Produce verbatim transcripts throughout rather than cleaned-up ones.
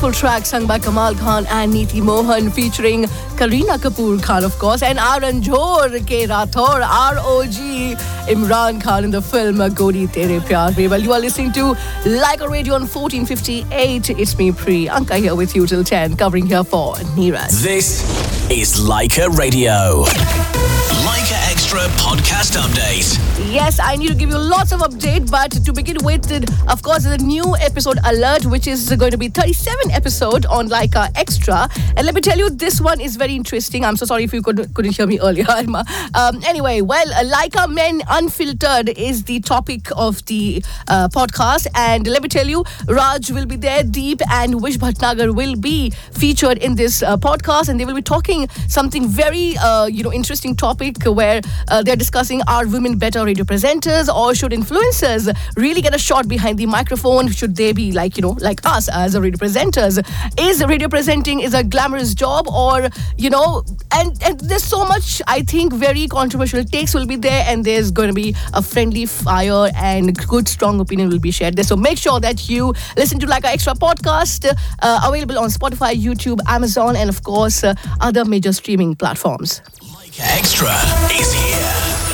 beautiful track sung by Kamal Khan and Neeti Mohan featuring Kareena Kapoor Khan, of course, and our Ranjor K. Rathore, R O G Imran Khan in the film Godi Tere Pyar Mein. Well, you are listening to Leica Radio on fourteen fifty-eight. It's me, Priyanka, here with you till ten, covering here for Neeraj. This is Leica Radio. Leica Extra podcast update. Yes, I need to give you lots of update, but to begin with, of course, there's a new episode alert, which is going to be thirty-seven episode on Leica Extra. And let me tell you, this one is very interesting. I'm so sorry if you could, couldn't hear me earlier. um, anyway, well, Leica Men Unfiltered is the topic of the uh, podcast. And let me tell you, Raj will be there, Deep and Wish Bhatnagar will be featured in this uh, podcast. And they will be talking something very, uh, you know, interesting topic where uh, they're discussing, are women better radio presenters, or should influencers really get a shot behind the microphone? Should they be like, you know, like us as a radio presenters? Is radio presenting is a glamorous job, or, you know, and, and there's so much, I think, very controversial takes will be there, and there's going to be a friendly fire and good, strong opinion will be shared there. So make sure that you listen to Leica Extra podcast, uh, available on Spotify, YouTube, Amazon, and of course, uh, other major streaming platforms. Leica Extra is here.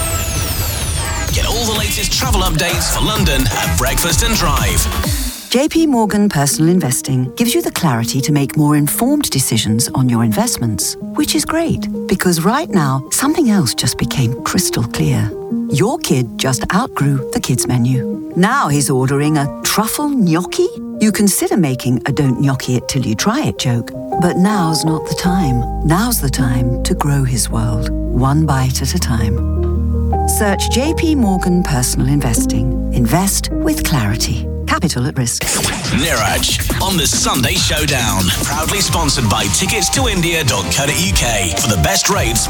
Get all the latest travel updates for London at Breakfast and Drive. J P Morgan Personal Investing gives you the clarity to make more informed decisions on your investments, which is great because right now, something else just became crystal clear. Your kid just outgrew the kids' menu. Now he's ordering a truffle gnocchi. You consider making a don't gnocchi it till you try it joke, but now's not the time. Now's the time to grow his world, one bite at a time. Search J P Morgan Personal Investing. Invest with clarity. Capital at risk. Neeraj on the Sunday Showdown. Proudly sponsored by tickets to india dot co dot uk for the best rates